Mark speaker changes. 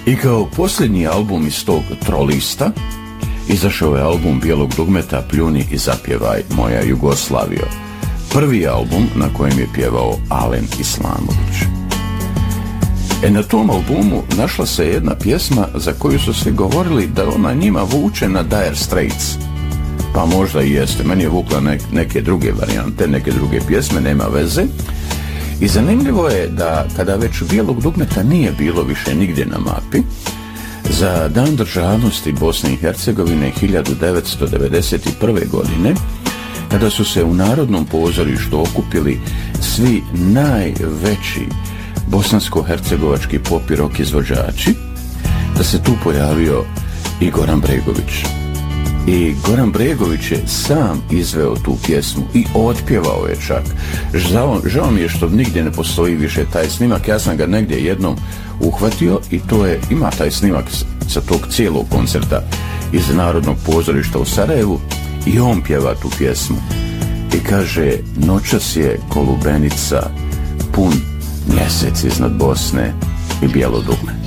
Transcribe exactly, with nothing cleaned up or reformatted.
Speaker 1: I kao posljednji album iz tog trolista izašao je album Bijelog dugmeta Pljuni i zapjevaj moja Jugoslavio. Prvi album na kojem je pjevao Alen Islamović. E na tom albumu našla se jedna pjesma za koju su svi govorili da ona njima vuče na Dire Straits. Pa možda i jeste. Meni je vukla nek, neke druge varijante, neke druge pjesme, nema veze. I zanimljivo je da kada već Bijelog dugmeta nije bilo više nigdje na mapi, za Dan državnosti Bosne i Hercegovine hiljadu devetsto devedeset prve. godine, kada su se u Narodnom pozorištu okupili svi najveći bosansko-hercegovački pop i rock izvođači, da se tu pojavio i Goran Bregović. I Goran Bregović je sam izveo tu pjesmu i otpjevao je čak. Žao, žao mi je što nigdje ne postoji više taj snimak. Ja sam ga negdje jednom uhvatio i to je, ima taj snimak sa tog cijelog koncerta iz Narodnog pozorišta u Sarajevu i on pjeva tu pjesmu. I kaže, noćas je Kolubenica pun mjesec iznad Bosne i bijelo dugme.